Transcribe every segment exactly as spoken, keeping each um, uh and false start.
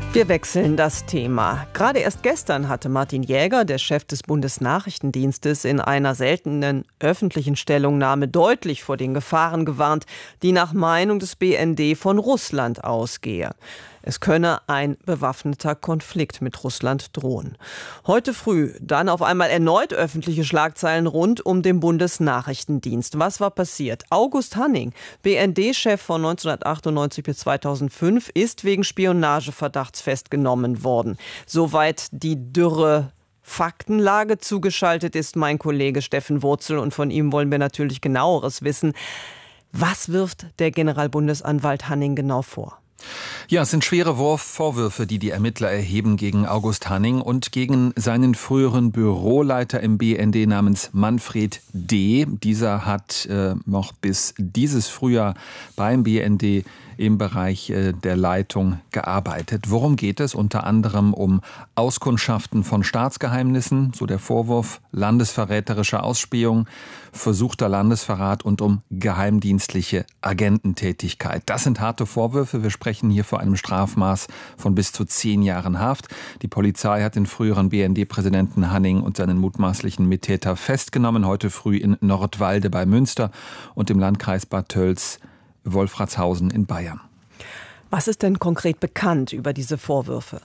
Wir wechseln das Thema. Gerade erst gestern hatte Martin Jäger, der Chef des Bundesnachrichtendienstes, in einer seltenen öffentlichen Stellungnahme deutlich vor den Gefahren gewarnt, die nach Meinung des B N D von Russland ausgehe. Es könne ein bewaffneter Konflikt mit Russland drohen. Heute früh dann auf einmal erneut öffentliche Schlagzeilen rund um den Bundesnachrichtendienst. Was war passiert? August Hanning, B N D-Chef von neunzehnhundertachtundneunzig bis zweitausendfünf, ist wegen Spionageverdachts festgenommen worden. Soweit die dürre Faktenlage. Zugeschaltet ist mein Kollege Steffen Wurzel und von ihm wollen wir natürlich Genaueres wissen. Was wirft der Generalbundesanwalt Hanning genau vor? Ja, es sind schwere Vorwürfe, die die Ermittler erheben gegen August Hanning und gegen seinen früheren Büroleiter im B N D namens Manfred D. Dieser hat äh, noch bis dieses Frühjahr beim B N D im Bereich äh, der Leitung gearbeitet. Worum geht es? Unter anderem um Auskundschaften von Staatsgeheimnissen, so der Vorwurf, landesverräterische Ausspähung, versuchter Landesverrat und um geheimdienstliche Agententätigkeit. Das sind harte Vorwürfe. Wir sprechen hier von einem Strafmaß von bis zu zehn Jahren Haft. Die Polizei hat den früheren B N D-Präsidenten Hanning und seinen mutmaßlichen Mittäter festgenommen, heute früh in Nordwalde bei Münster und im Landkreis Bad Tölz Wolfratshausen in Bayern. Was ist denn konkret bekannt über diese Vorwürfe?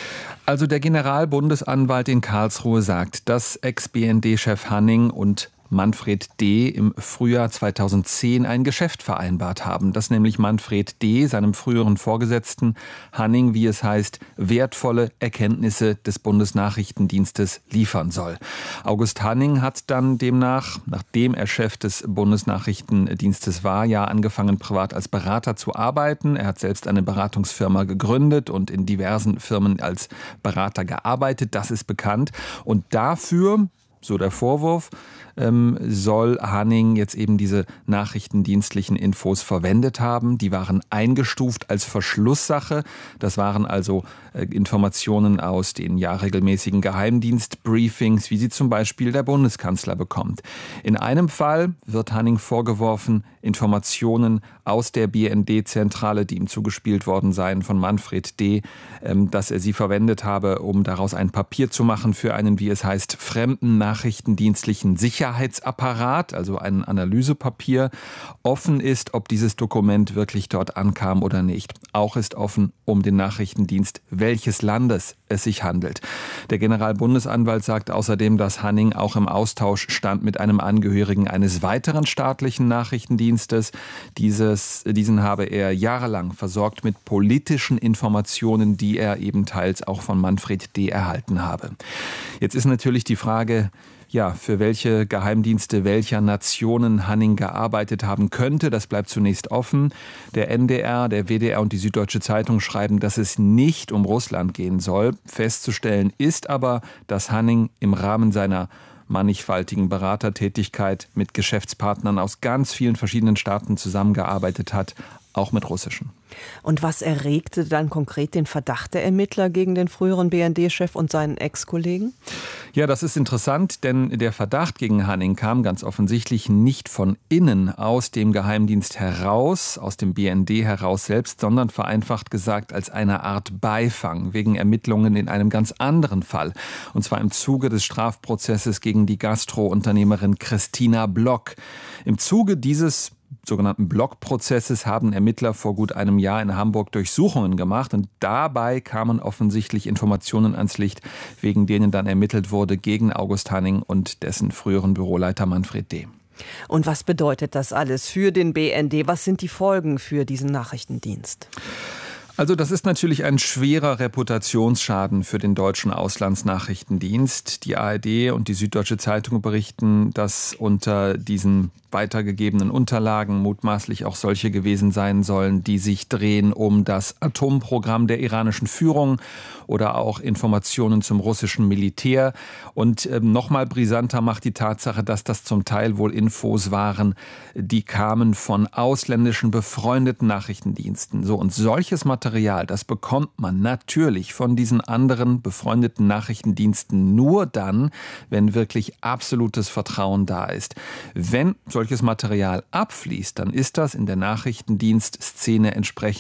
Also der Generalbundesanwalt in Karlsruhe sagt, dass Ex-B N D-Chef Hanning und Manfred D. im Frühjahr zweitausendzehn ein Geschäft vereinbart haben, dass nämlich Manfred D. seinem früheren Vorgesetzten Hanning, wie es heißt, wertvolle Erkenntnisse des Bundesnachrichtendienstes liefern soll. August Hanning hat dann demnach, nachdem er Chef des Bundesnachrichtendienstes war, ja angefangen, privat als Berater zu arbeiten. Er hat selbst eine Beratungsfirma gegründet und in diversen Firmen als Berater gearbeitet. Das ist bekannt. Und dafür, so der Vorwurf, ähm, soll Hanning jetzt eben diese nachrichtendienstlichen Infos verwendet haben. Die waren eingestuft als Verschlusssache. Das waren also äh, Informationen aus den ja regelmäßigen Geheimdienstbriefings, wie sie zum Beispiel der Bundeskanzler bekommt. In einem Fall wird Hanning vorgeworfen, Informationen aus der B N D-Zentrale, die ihm zugespielt worden seien von Manfred D., ähm, dass er sie verwendet habe, um daraus ein Papier zu machen für einen, wie es heißt, fremden nachrichtendienstlichen Sicherheitsapparat, also ein Analysepapier. Offen ist, ob dieses Dokument wirklich dort ankam oder nicht. Auch ist offen um den Nachrichtendienst, welches Landes es sich handelt. Der Generalbundesanwalt sagt außerdem, dass Hanning auch im Austausch stand mit einem Angehörigen eines weiteren staatlichen Nachrichtendienstes. Dieses, diesen habe er jahrelang versorgt mit politischen Informationen, die er eben teils auch von Manfred D. erhalten habe. Jetzt ist natürlich die Frage, ja, für welche Geheimdienste welcher Nationen Hanning gearbeitet haben könnte. Das bleibt zunächst offen. Der N D R, der W D R und die Süddeutsche Zeitung schreiben, dass es nicht um Russland gehen soll. Festzustellen ist aber, dass Hanning im Rahmen seiner mannigfaltigen Beratertätigkeit mit Geschäftspartnern aus ganz vielen verschiedenen Staaten zusammengearbeitet hat, auch mit russischen. Und was erregte dann konkret den Verdacht der Ermittler gegen den früheren B N D-Chef und seinen Ex-Kollegen? Ja, das ist interessant, denn der Verdacht gegen Hanning kam ganz offensichtlich nicht von innen aus dem Geheimdienst heraus, aus dem B N D heraus selbst, sondern vereinfacht gesagt als eine Art Beifang wegen Ermittlungen in einem ganz anderen Fall. Und zwar im Zuge des Strafprozesses gegen die Gastrounternehmerin Christina Block. Im Zuge dieses sogenannten Block-Prozesses haben Ermittler vor gut einem Jahr in Hamburg Durchsuchungen gemacht und dabei kamen offensichtlich Informationen ans Licht, wegen denen dann ermittelt wurde gegen August Hanning und dessen früheren Büroleiter Manfred D. Und was bedeutet das alles für den B N D? Was sind die Folgen für diesen Nachrichtendienst? Also das ist natürlich ein schwerer Reputationsschaden für den deutschen Auslandsnachrichtendienst. Die A R D und die Süddeutsche Zeitung berichten, dass unter diesen weitergegebenen Unterlagen mutmaßlich auch solche gewesen sein sollen, die sich drehen um das Atomprogramm der iranischen Führung oder auch Informationen zum russischen Militär. Und äh, nochmal brisanter macht die Tatsache, dass das zum Teil wohl Infos waren, die kamen von ausländischen befreundeten Nachrichtendiensten. So, und solches Material, das bekommt man natürlich von diesen anderen befreundeten Nachrichtendiensten nur dann, wenn wirklich absolutes Vertrauen da ist. Wenn solches Material abfließt, dann ist das in der Nachrichtendienstszene entsprechend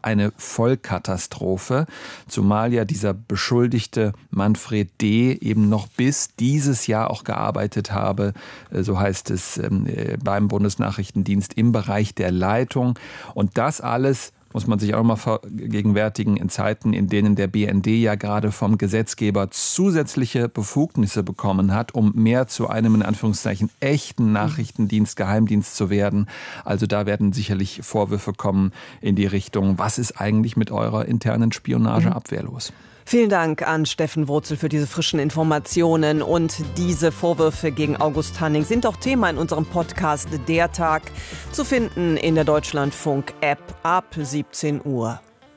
eine Vollkatastrophe, zumal ja dieser Beschuldigte Manfred D. eben noch bis dieses Jahr auch gearbeitet habe, so heißt es beim Bundesnachrichtendienst im Bereich der Leitung. Und das alles muss man sich auch mal vergegenwärtigen in Zeiten, in denen der B N D ja gerade vom Gesetzgeber zusätzliche Befugnisse bekommen hat, um mehr zu einem in Anführungszeichen echten Nachrichtendienst, Geheimdienst zu werden. Also da werden sicherlich Vorwürfe kommen in die Richtung, was ist eigentlich mit eurer internen Spionageabwehr los? Vielen Dank an Steffen Wurzel für diese frischen Informationen. Und diese Vorwürfe gegen August Hanning sind auch Thema in unserem Podcast Der Tag, zu finden in der Deutschlandfunk-App ab siebzehn Uhr.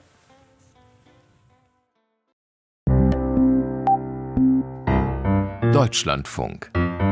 Deutschlandfunk.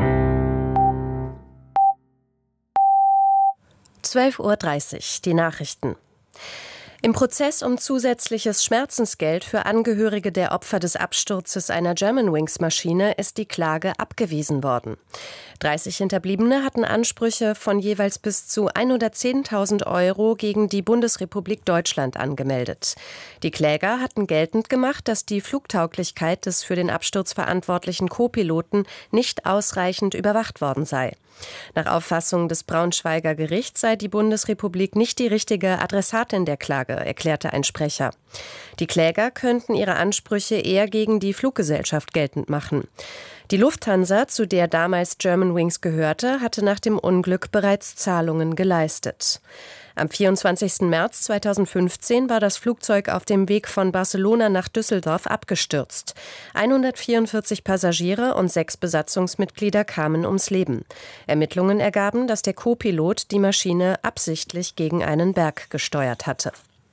zwölf Uhr dreißig, die Nachrichten. Im Prozess um zusätzliches Schmerzensgeld für Angehörige der Opfer des Absturzes einer Germanwings-Maschine ist die Klage abgewiesen worden. dreißig Hinterbliebene hatten Ansprüche von jeweils bis zu hundertzehntausend Euro gegen die Bundesrepublik Deutschland angemeldet. Die Kläger hatten geltend gemacht, dass die Flugtauglichkeit des für den Absturz verantwortlichen Co-Piloten nicht ausreichend überwacht worden sei. Nach Auffassung des Braunschweiger Gerichts sei die Bundesrepublik nicht die richtige Adressatin der Klage, erklärte ein Sprecher. Die Kläger könnten ihre Ansprüche eher gegen die Fluggesellschaft geltend machen. Die Lufthansa, zu der damals Germanwings gehörte, hatte nach dem Unglück bereits Zahlungen geleistet. Am vierundzwanzigsten März zweitausendfünfzehn war das Flugzeug auf dem Weg von Barcelona nach Düsseldorf abgestürzt. hundertvierundvierzig Passagiere und sechs Besatzungsmitglieder kamen ums Leben. Ermittlungen ergaben, dass der Co-Pilot die Maschine absichtlich gegen einen Berg gesteuert hatte.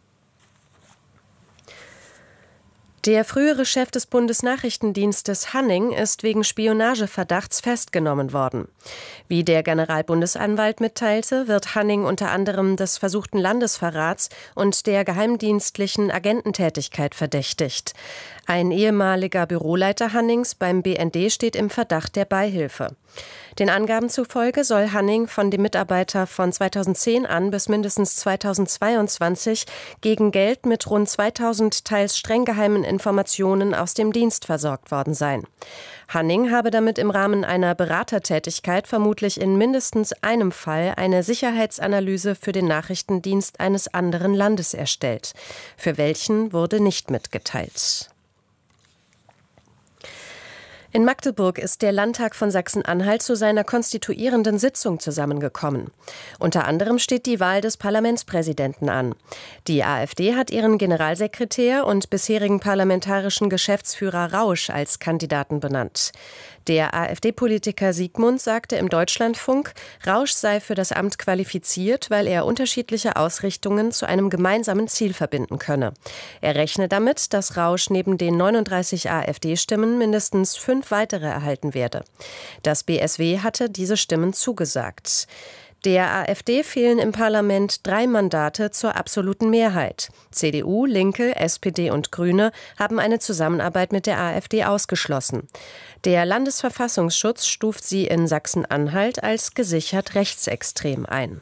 Der frühere Chef des Bundesnachrichtendienstes Hanning ist wegen Spionageverdachts festgenommen worden. Wie der Generalbundesanwalt mitteilte, wird Hanning unter anderem des versuchten Landesverrats und der geheimdienstlichen Agententätigkeit verdächtigt. Ein ehemaliger Büroleiter Hannings beim B N D steht im Verdacht der Beihilfe. Den Angaben zufolge soll Hanning von dem Mitarbeiter von zweitausendzehn an bis mindestens zweitausendzweiundzwanzig gegen Geld mit rund zweitausend teils streng geheimen Informationen aus dem Dienst versorgt worden sein. Hanning habe damit im Rahmen einer Beratertätigkeit vermutlich in mindestens einem Fall eine Sicherheitsanalyse für den Nachrichtendienst eines anderen Landes erstellt. Für welchen wurde nicht mitgeteilt. In Magdeburg ist der Landtag von Sachsen-Anhalt zu seiner konstituierenden Sitzung zusammengekommen. Unter anderem steht die Wahl des Parlamentspräsidenten an. Die AfD hat ihren Generalsekretär und bisherigen parlamentarischen Geschäftsführer Rausch als Kandidaten benannt. Der AfD-Politiker Siegmund sagte im Deutschlandfunk, Rausch sei für das Amt qualifiziert, weil er unterschiedliche Ausrichtungen zu einem gemeinsamen Ziel verbinden könne. Er rechne damit, dass Rausch neben den neununddreißig AfD-Stimmen mindestens fünf weitere erhalten werde. Das B S W hatte diese Stimmen zugesagt. Der AfD fehlen im Parlament drei Mandate zur absoluten Mehrheit. C D U, Linke, S P D und Grüne haben eine Zusammenarbeit mit der AfD ausgeschlossen. Der Landesverfassungsschutz stuft sie in Sachsen-Anhalt als gesichert rechtsextrem ein.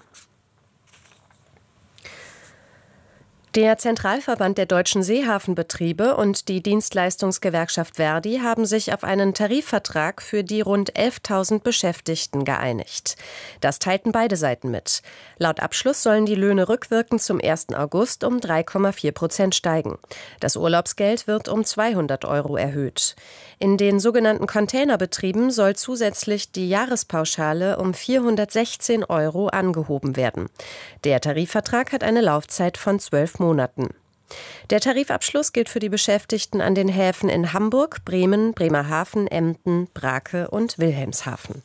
Der Zentralverband der deutschen Seehafenbetriebe und die Dienstleistungsgewerkschaft Verdi haben sich auf einen Tarifvertrag für die rund elftausend Beschäftigten geeinigt. Das teilten beide Seiten mit. Laut Abschluss sollen die Löhne rückwirkend zum ersten August um drei Komma vier Prozent steigen. Das Urlaubsgeld wird um zweihundert Euro erhöht. In den sogenannten Containerbetrieben soll zusätzlich die Jahrespauschale um vierhundertsechzehn Euro angehoben werden. Der Tarifvertrag hat eine Laufzeit von zwölf Monaten. Der Tarifabschluss gilt für die Beschäftigten an den Häfen in Hamburg, Bremen, Bremerhaven, Emden, Brake und Wilhelmshaven.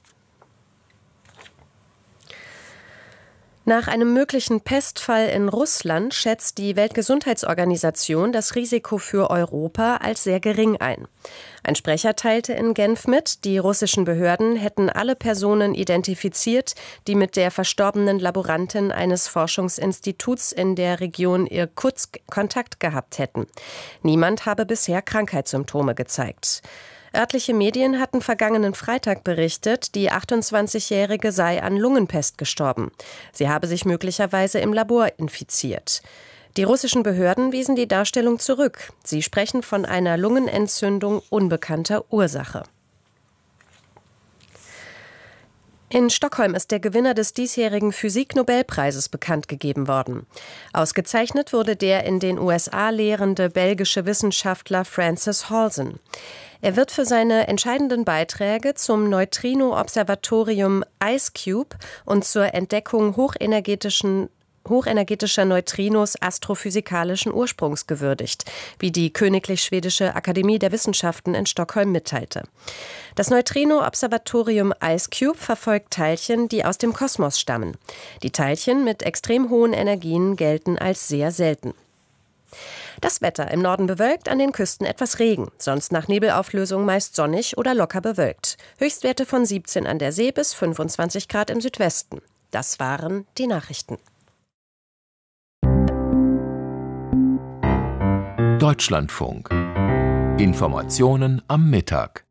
Nach einem möglichen Pestfall in Russland schätzt die Weltgesundheitsorganisation das Risiko für Europa als sehr gering ein. Ein Sprecher teilte in Genf mit, die russischen Behörden hätten alle Personen identifiziert, die mit der verstorbenen Laborantin eines Forschungsinstituts in der Region Irkutsk Kontakt gehabt hätten. Niemand habe bisher Krankheitssymptome gezeigt. Örtliche Medien hatten vergangenen Freitag berichtet, die achtundzwanzigjährige sei an Lungenpest gestorben. Sie habe sich möglicherweise im Labor infiziert. Die russischen Behörden wiesen die Darstellung zurück. Sie sprechen von einer Lungenentzündung unbekannter Ursache. In Stockholm ist der Gewinner des diesjährigen Physik-Nobelpreises bekannt gegeben worden. Ausgezeichnet wurde der in den U S A lehrende belgische Wissenschaftler Francis Halsen. Er wird für seine entscheidenden Beiträge zum Neutrino-Observatorium IceCube und zur Entdeckung hochenergetischen hochenergetischer Neutrinos astrophysikalischen Ursprungs gewürdigt, wie die Königlich Schwedische Akademie der Wissenschaften in Stockholm mitteilte. Das Neutrino-Observatorium IceCube verfolgt Teilchen, die aus dem Kosmos stammen. Die Teilchen mit extrem hohen Energien gelten als sehr selten. Das Wetter: im Norden bewölkt, an den Küsten etwas Regen, sonst nach Nebelauflösung meist sonnig oder locker bewölkt. Höchstwerte von siebzehn an der See bis fünfundzwanzig Grad im Südwesten. Das waren die Nachrichten. Deutschlandfunk. Informationen am Mittag.